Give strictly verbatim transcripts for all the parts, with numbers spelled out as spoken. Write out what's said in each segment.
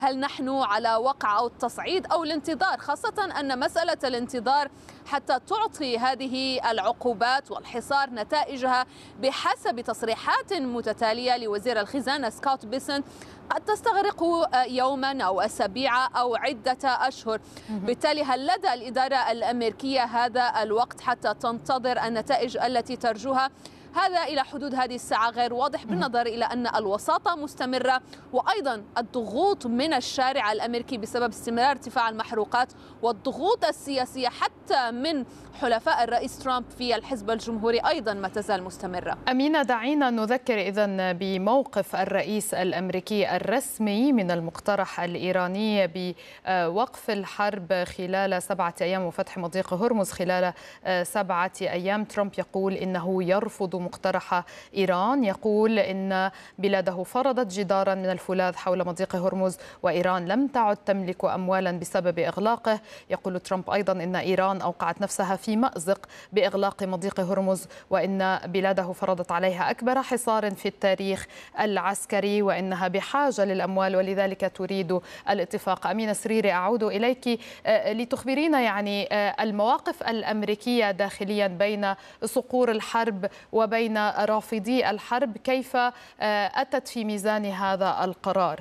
هل نحن على وقع أو التصعيد أو الانتظار، خاصة أن مسألة الانتظار حتى تعطي هذه العقوبات والحصار نتائجها بحسب تصريحات متتالية لوزير الخزانة سكوت بيسنت قد تستغرق يوما أو أسابيع أو عدة أشهر. بالتالي هل لدى الإدارة الأمريكية هذا الوقت حتى تنتظر النتائج التي ترجوها؟ هذا إلى حدود هذه الساعة غير واضح، بالنظر إلى أن الوساطة مستمرة وأيضا الضغوط من الشارع الأمريكي بسبب استمرار ارتفاع المحروقات والضغوط السياسية حتى من حلفاء الرئيس ترامب في الحزب الجمهوري أيضا ما تزال مستمرة. أمينة، دعينا نذكر إذن بموقف الرئيس الأمريكي الرسمي من المقترح الإيراني بوقف الحرب خلال سبعة أيام وفتح مضيق هرمز خلال سبعة أيام. ترامب يقول إنه يرفض مقترح إيران، يقول إن بلاده فرضت جدارا من الفولاذ حول مضيق هرمز وإيران لم تعد تملك أموالا بسبب إغلاقه. يقول ترامب أيضا إن إيران أوقعت نفسها في مأزق بإغلاق مضيق هرمز وإن بلاده فرضت عليها أكبر حصار في التاريخ العسكري وإنها بحاجة للأموال ولذلك تريد الاتفاق. أمينة سريري، أعود إليك لتخبرينا يعني المواقف الأمريكية داخليا بين صقور الحرب وبين رافضي الحرب، كيف أتت في ميزان هذا القرار؟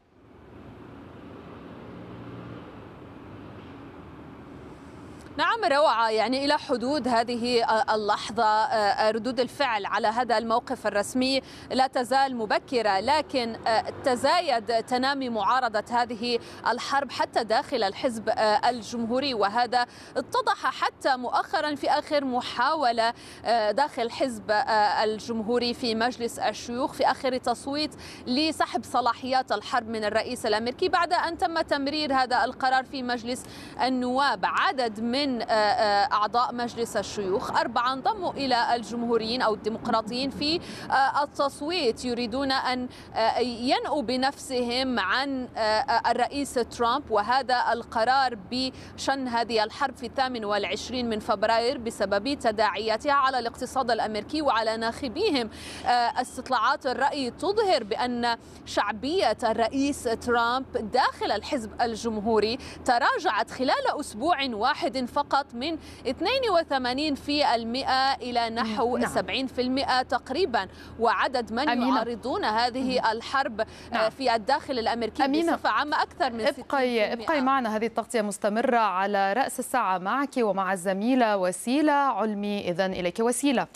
نعم روعة، يعني إلى حدود هذه اللحظة ردود الفعل على هذا الموقف الرسمي لا تزال مبكرة، لكن تزايد تنامي معارضة هذه الحرب حتى داخل الحزب الجمهوري، وهذا اتضح حتى مؤخرا في آخر محاولة داخل الحزب الجمهوري في مجلس الشيوخ في آخر تصويت لسحب صلاحيات الحرب من الرئيس الأمريكي بعد أن تم تمرير هذا القرار في مجلس النواب. عدد من من أعضاء مجلس الشيوخ أربعة انضموا إلى الجمهوريين أو الديمقراطيين في التصويت، يريدون أن ينأوا بنفسهم عن الرئيس ترامب، وهذا القرار بشن هذه الحرب في الثامن والعشرين من فبراير بسبب تداعياتها على الاقتصاد الأمريكي وعلى ناخبيهم. استطلاعات الرأي تظهر بأن شعبية الرئيس ترامب داخل الحزب الجمهوري تراجعت خلال أسبوع واحد فقط من اثنين وثمانين بالمئة إلى نحو نعم. سبعين بالمئة تقريبا، وعدد من أمينة. يعارضون هذه الحرب نعم. في الداخل الأمريكي أمينة. بصفة عامة أكثر من ابقي, ابقي معنا، هذه التغطية مستمرة على رأس الساعة معك ومع الزميلة وسيلة علمي. إذن إليك وسيلة.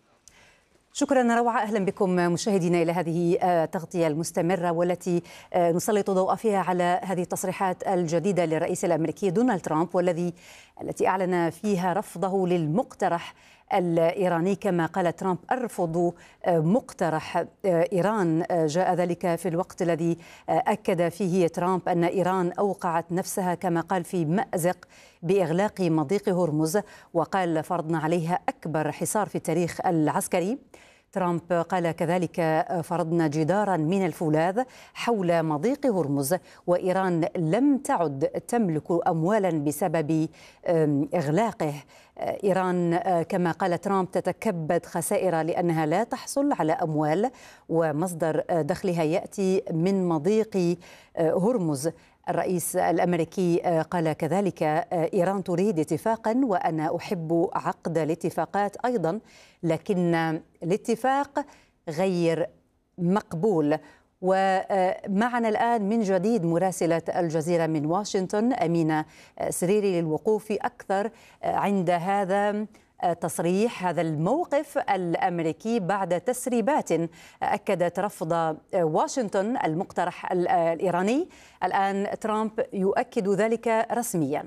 شكرا روعة، أهلا بكم مشاهدينا إلى هذه التغطية المستمرة والتي نسلط ضوء فيها على هذه التصريحات الجديدة للرئيس الأمريكي دونالد ترامب، والذي التي أعلن فيها رفضه للمقترح الإيراني. كما قال ترامب أرفض مقترح إيران. جاء ذلك في الوقت الذي أكد فيه ترامب أن إيران أوقعت نفسها كما قال في مأزق بإغلاق مضيق هرمز، وقال فرضنا عليها أكبر حصار في التاريخ العسكري. ترامب قال كذلك فرضنا جدارا من الفولاذ حول مضيق هرمز وإيران لم تعد تملك أموالا بسبب إغلاقه. إيران كما قال ترامب تتكبد خسائر لأنها لا تحصل على أموال ومصدر دخلها يأتي من مضيق هرمز. الرئيس الأمريكي قال كذلك إيران تريد اتفاقا وأنا أحب عقد الاتفاقات أيضا، لكن الاتفاق غير مقبول. ومعنا الآن من جديد مراسلة الجزيرة من واشنطن أمينة سريري للوقوف أكثر عند هذا تصريح، هذا الموقف الأمريكي بعد تسريبات أكدت رفض واشنطن المقترح الإيراني. الآن ترامب يؤكد ذلك رسمياً.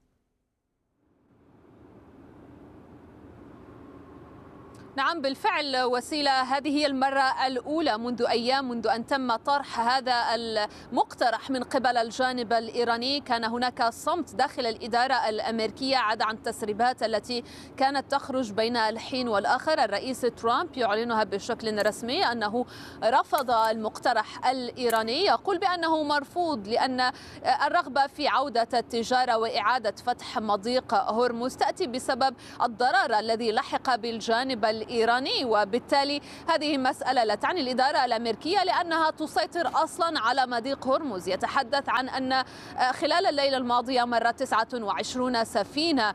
نعم بالفعل وسيلة، هذه هي المرة الأولى منذ أيام منذ أن تم طرح هذا المقترح من قبل الجانب الإيراني. كان هناك صمت داخل الإدارة الأمريكية عدا عن التسريبات التي كانت تخرج بين الحين والآخر. الرئيس ترامب يعلنها بشكل رسمي أنه رفض المقترح الإيراني، يقول بأنه مرفوض لأن الرغبة في عودة التجارة وإعادة فتح مضيق هرمز تأتي بسبب الضرر الذي لحق بالجانب الإيراني الإيراني، وبالتالي هذه مسألة لا تعني الإدارة الأمريكية لأنها تسيطر أصلا على مضيق هرمز. يتحدث عن أن خلال الليلة الماضية مرت تسعة وعشرين سفينة.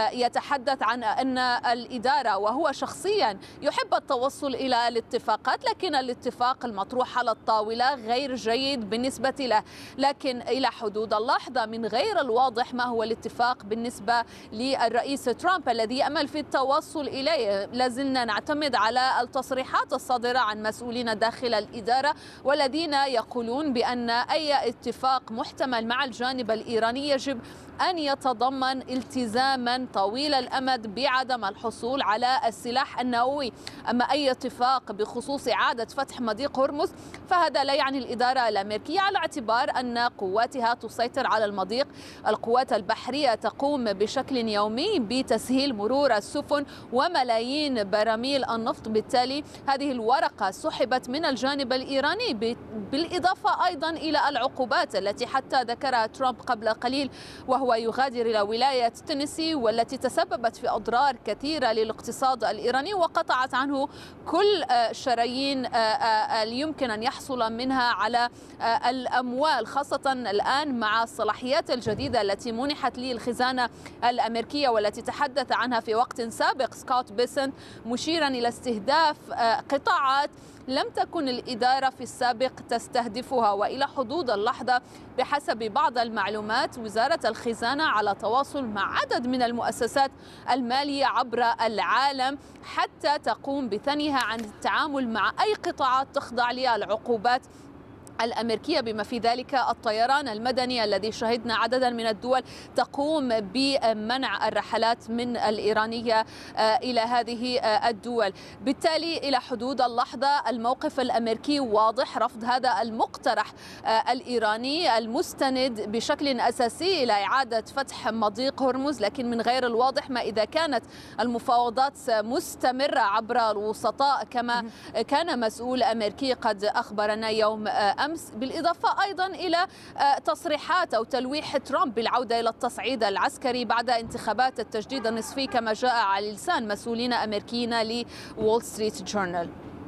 يتحدث عن أن الإدارة وهو شخصيا يحب التوصل إلى الاتفاقات، لكن الاتفاق المطروح على الطاولة غير جيد بالنسبة له. لكن إلى حدود اللحظة من غير الواضح ما هو الاتفاق بالنسبة للرئيس ترامب الذي يأمل في التوصل إليه. لازلنا نعتمد على التصريحات الصادرة عن مسؤولين داخل الإدارة والذين يقولون بأن أي اتفاق محتمل مع الجانب الإيراني يجب أن يتضمن التزاما طويل الأمد بعدم الحصول على السلاح النووي. أما أي اتفاق بخصوص إعادة فتح مضيق هرمز فهذا لا يعني الإدارة الأمريكية، على اعتبار أن قواتها تسيطر على المضيق. القوات البحرية تقوم بشكل يومي بتسهيل مرور السفن وملايين براميل النفط. بالتالي هذه الورقة سحبت من الجانب الإيراني، بالإضافة أيضا إلى العقوبات التي حتى ذكرها ترامب قبل قليل وهو يغادر إلى ولاية تينيسي، والتي تسببت في أضرار كثيرة للاقتصاد الإيراني وقطعت عنه كل شرايين اللي يمكن أن يحصل منها على الأموال، خاصة الآن مع الصلاحيات الجديدة التي منحت للخزانة الأمريكية والتي تحدث عنها في وقت سابق سكوت بيسنت، مشيرا إلى استهداف قطاعات لم تكن الإدارة في السابق تستهدفها. وإلى حدود اللحظة بحسب بعض المعلومات وزارة الخزانة على تواصل مع عدد من المؤسسات المالية عبر العالم حتى تقوم بثنيها عن التعامل مع أي قطاعات تخضع للعقوبات الأمريكية، بما في ذلك الطيران المدني الذي شهدنا عددا من الدول تقوم بمنع الرحلات من الإيرانية إلى هذه الدول. بالتالي إلى حدود اللحظة الموقف الأمريكي واضح، رفض هذا المقترح الإيراني المستند بشكل أساسي إلى إعادة فتح مضيق هرمز، لكن من غير الواضح ما إذا كانت المفاوضات مستمرة عبر الوسطاء كما كان مسؤول أمريكي قد أخبرنا يوم أمس، بالإضافة أيضا إلى تصريحات أو تلويح ترامب بالعودة إلى التصعيد العسكري بعد انتخابات التجديد النصفي كما جاء على لسان مسؤولين أمريكيين لوول ستريت جورنال.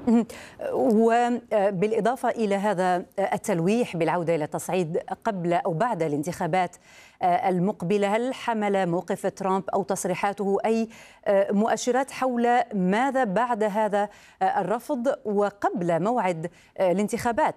وبالإضافة إلى هذا التلويح بالعودة إلى التصعيد قبل أو بعد الانتخابات المقبلة، هل حمل موقف ترامب أو تصريحاته أي مؤشرات حول ماذا بعد هذا الرفض وقبل موعد الانتخابات؟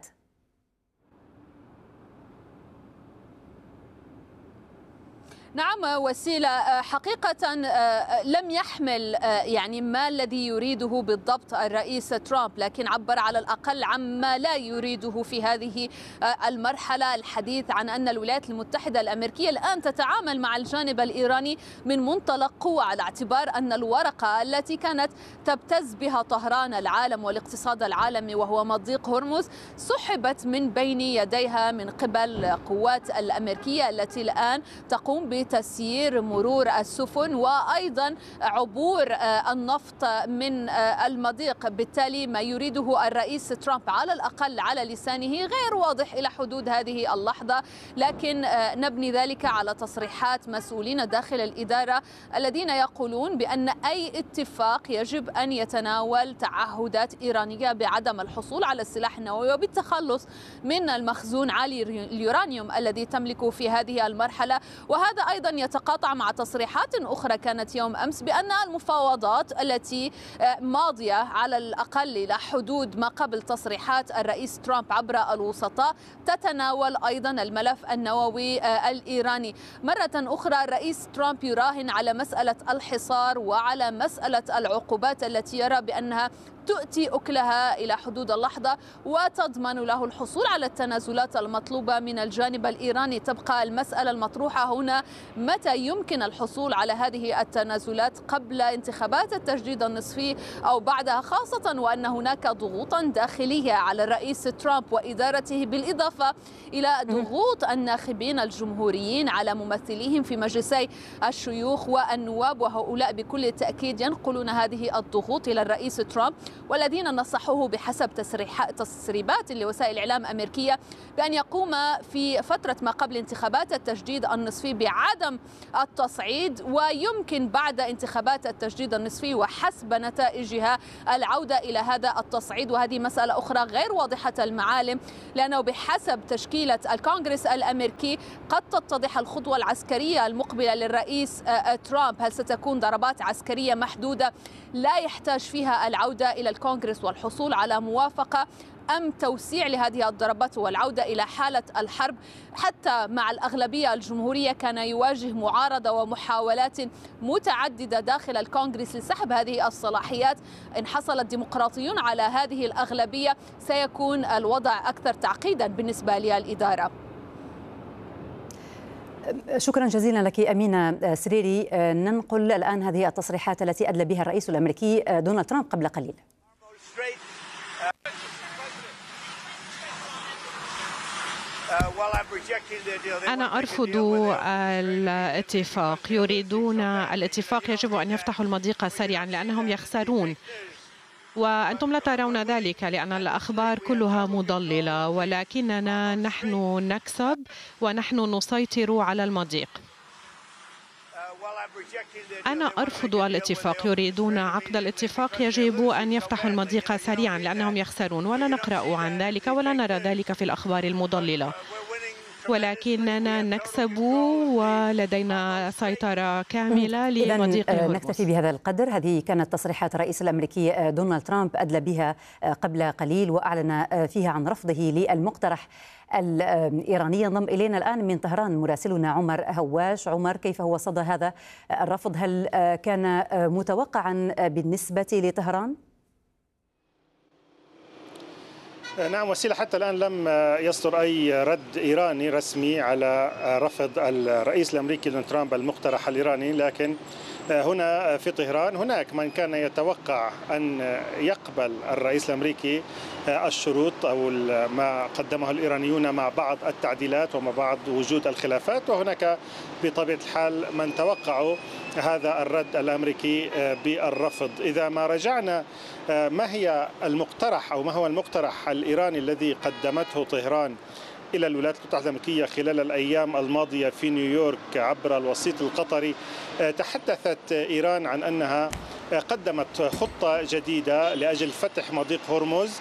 نعم وسيلة، حقيقة لم يحمل يعني ما الذي يريده بالضبط الرئيس ترامب، لكن عبر على الأقل عما لا يريده في هذه المرحلة. الحديث عن أن الولايات المتحدة الأمريكية الآن تتعامل مع الجانب الإيراني من منطلق قوة، على اعتبار أن الورقة التي كانت تبتز بها طهران العالم والاقتصاد العالمي وهو مضيق هرمز سحبت من بين يديها من قبل القوات الأمريكية التي الآن تقوم ب تسيير مرور السفن وأيضا عبور النفط من المضيق. بالتالي ما يريده الرئيس ترامب على الأقل على لسانه غير واضح إلى حدود هذه اللحظة، لكن نبني ذلك على تصريحات مسؤولين داخل الإدارة الذين يقولون بأن أي اتفاق يجب أن يتناول تعهدات إيرانية بعدم الحصول على السلاح النووي وبالتخلص من المخزون عالي اليورانيوم الذي تملكه في هذه المرحلة. وهذا أيضا يتقاطع مع تصريحات أخرى كانت يوم أمس بأن المفاوضات التي ماضية على الأقل إلى حدود ما قبل تصريحات الرئيس ترامب عبر الوسطاء تتناول أيضا الملف النووي الإيراني. مرة أخرى الرئيس ترامب يراهن على مسألة الحصار وعلى مسألة العقوبات التي يرى بأنها تؤتي أكلها إلى حدود اللحظة وتضمن له الحصول على التنازلات المطلوبة من الجانب الإيراني. تبقى المسألة المطروحة هنا متى يمكن الحصول على هذه التنازلات قبل انتخابات التجديد النصفي أو بعدها، خاصة وأن هناك ضغوطا داخلية على الرئيس ترامب وإدارته بالإضافة إلى ضغوط الناخبين الجمهوريين على ممثليهم في مجلسي الشيوخ والنواب، وهؤلاء بكل تأكيد ينقلون هذه الضغوط إلى الرئيس ترامب. والذين نصحوه بحسب تسريبات لوسائل الإعلام الأمريكية بأن يقوم في فترة ما قبل انتخابات التجديد النصفي بعدم التصعيد، ويمكن بعد انتخابات التجديد النصفي وحسب نتائجها العودة إلى هذا التصعيد. وهذه مسألة أخرى غير واضحة المعالم، لأنه بحسب تشكيلة الكونغرس الأمريكي قد تتضح الخطوة العسكرية المقبلة للرئيس ترامب. هل ستكون ضربات عسكرية محدودة لا يحتاج فيها العودة إلى الكونغرس والحصول على موافقة، أم توسيع لهذه الضربات والعودة إلى حالة الحرب؟ حتى مع الأغلبية الجمهورية كان يواجه معارضة ومحاولات متعددة داخل الكونغرس لسحب هذه الصلاحيات. إن حصل الديمقراطيون على هذه الأغلبية سيكون الوضع أكثر تعقيدا بالنسبة للإدارة. شكرا جزيلا لك أمينة سريري. ننقل الآن هذه التصريحات التي أدلى بها الرئيس الأمريكي دونالد ترامب قبل قليل. أنا أرفض الاتفاق. يريدون الاتفاق، يجب أن يفتحوا المضيق سريعا لأنهم يخسرون، وأنتم لا ترون ذلك لأن الأخبار كلها مضللة، ولكننا نحن نكسب ونحن نسيطر على المضيق. أنا أرفض الاتفاق. يريدون عقد الاتفاق، يجب أن يفتحوا المضيق سريعا لأنهم يخسرون، ولا نقرأ عن ذلك ولا نرى ذلك في الأخبار المضللة، ولكننا نكسب ولدينا سيطرة كاملة لمضيق هرمز. نكتفي بهذا القدر. هذه كانت تصريحات الرئيس الأمريكي دونالد ترامب أدلى بها قبل قليل، وأعلن فيها عن رفضه للمقترح الإيراني. ينضم إلينا الآن من طهران مراسلنا عمر هواش. عمر، كيف هو صدى هذا الرفض؟ هل كان متوقعا بالنسبة لطهران؟ نعم وسيلة، حتى الآن لم يصدر أي رد إيراني رسمي على رفض الرئيس الأمريكي دونالد ترامب المقترح الإيراني، لكن هنا في طهران هناك من كان يتوقع أن يقبل الرئيس الأمريكي الشروط أو ما قدمه الإيرانيون مع بعض التعديلات ومع بعض وجود الخلافات، وهناك بطبيعة الحال من توقعوا هذا الرد الأمريكي بالرفض. إذا ما رجعنا ما هي المقترح أو ما هو المقترح الإيراني الذي قدمته طهران إلى الولايات المتحدة الأمريكية خلال الأيام الماضية في نيويورك عبر الوسيط القطري، تحدثت إيران عن أنها قدمت خطة جديدة لأجل فتح مضيق هرمز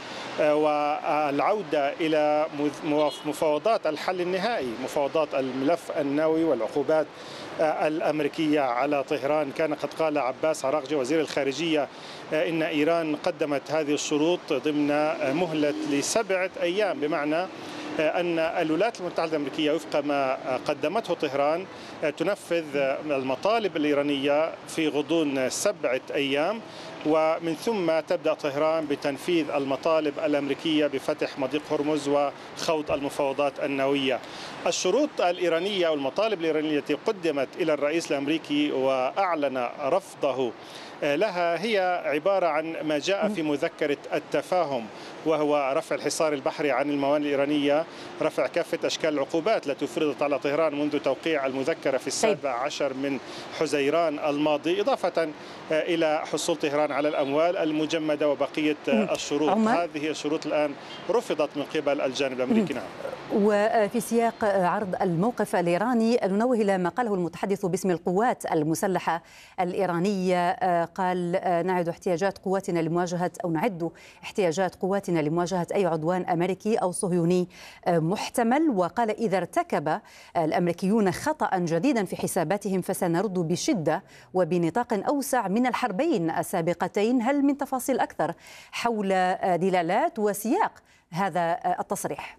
والعودة إلى مفاوضات الحل النهائي، مفاوضات الملف النووي والعقوبات الأمريكية على طهران. كان قد قال عباس عراقجي وزير الخارجية إن إيران قدمت هذه الشروط ضمن مهلة لسبعة أيام، بمعنى أن الولايات المتحدة الأمريكية وفق ما قدمته طهران تنفذ المطالب الإيرانية في غضون سبعة أيام، ومن ثم تبدأ طهران بتنفيذ المطالب الأمريكية بفتح مضيق هرمز وخوض المفاوضات النووية. الشروط الإيرانية والمطالب الإيرانية التي قدمت إلى الرئيس الأمريكي وأعلن رفضه لها هي عبارة عن ما جاء في مذكرة التفاهم، وهو رفع الحصار البحري عن الموانئ الإيرانية، رفع كافة أشكال العقوبات التي فرضت على طهران منذ توقيع المذكرة في السابع عشر من حزيران الماضي، إضافة إلى حصول طهران على الأموال المجمدة وبقية الشروط. هذه الشروط الآن رفضت من قبل الجانب الأمريكي. نعم. وفي سياق عرض الموقف الإيراني ننوه إلى ما قاله المتحدث باسم القوات المسلحة الإيرانية، قال نعد احتياجات قواتنا لمواجهة أو نعد احتياجات قواتنا لمواجهة أي عدوان أمريكي أو صهيوني محتمل، وقال إذا ارتكب الأمريكيون خطأ جديدا في حساباتهم فسنرد بشدة وبنطاق أوسع من الحربين السابقتين. هل من تفاصيل أكثر حول دلالات وسياق هذا التصريح؟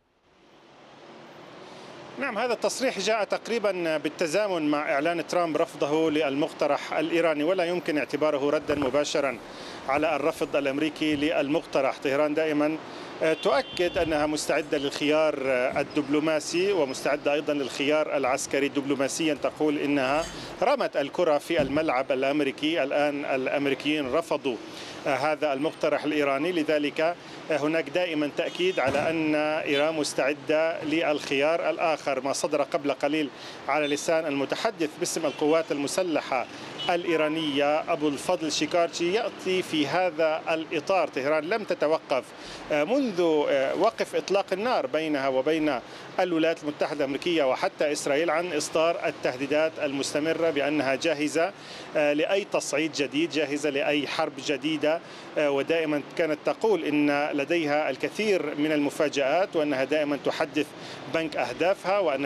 نعم، هذا التصريح جاء تقريبا بالتزامن مع إعلان ترامب رفضه للمقترح الإيراني، ولا يمكن اعتباره ردا مباشرا على الرفض الأمريكي للمقترح. طهران دائما تؤكد أنها مستعدة للخيار الدبلوماسي ومستعدة أيضا للخيار العسكري. دبلوماسيا تقول إنها رمت الكرة في الملعب الأمريكي، الآن الأمريكيين رفضوا هذا المقترح الإيراني، لذلك هناك دائما تأكيد على أن إيران مستعدة للخيار الآخر. ما صدر قبل قليل على لسان المتحدث باسم القوات المسلحة الإيرانية أبو الفضل شيكارشي يأتي في هذا الإطار. طهران لم تتوقف منذ وقف إطلاق النار بينها وبين الولايات المتحدة الأمريكية وحتى إسرائيل عن إصدار التهديدات المستمرة بأنها جاهزة لأي تصعيد جديد، جاهزة لأي حرب جديدة، ودائما كانت تقول إن لديها الكثير من المفاجآت وأنها دائما تحدث بنك أهدافها وأن